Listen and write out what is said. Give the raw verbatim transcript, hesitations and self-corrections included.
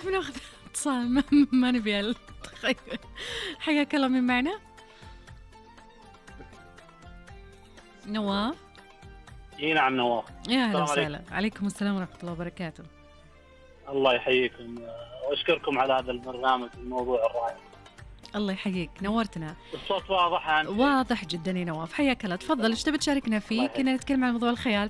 كيف بناخذ اتصال ما, ما نبي التخيل. حياك الله، من معنا؟ نواف. اي نعم نواف. يا اهلا وسهلا. عليكم السلام ورحمة الله وبركاته. الله يحييكم واشكركم على هذا البرنامج الموضوع الرائع. الله يحييك، نورتنا. الصوت واضح يعني. واضح جدا يا نواف، حياك الله. تفضل، ايش تبي تشاركنا فيه؟ كنا نتكلم عن موضوع الخيال،